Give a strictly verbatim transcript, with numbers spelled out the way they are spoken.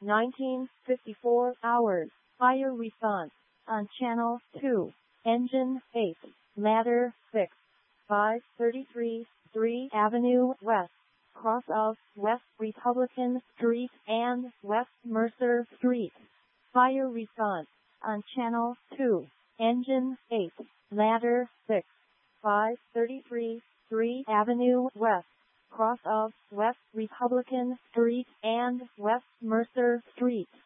nineteen fifty-four hours, fire response, on channel two, engine eight, ladder six, five thirty-three, three Avenue West, cross of West Republican Street and West Mercer Street. Fire response, on channel two, engine eight, ladder six, five thirty-three, three Avenue West, cross of West Republican Street and West Mercer Street.